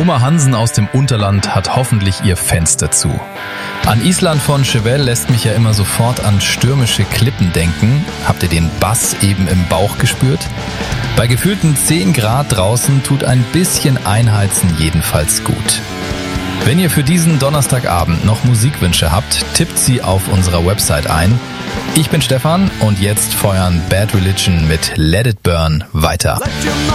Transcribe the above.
Oma Hansen aus dem Unterland hat hoffentlich ihr Fenster zu. An Island von Chevelle lässt mich ja immer sofort an stürmische Klippen denken. Habt ihr den Bass eben im Bauch gespürt? Bei gefühlten 10 Grad draußen tut ein bisschen Einheizen jedenfalls gut. Wenn ihr für diesen Donnerstagabend noch Musikwünsche habt, tippt sie auf unserer Website ein. Ich bin Stefan und jetzt feuern Bad Religion mit Let It Burn weiter.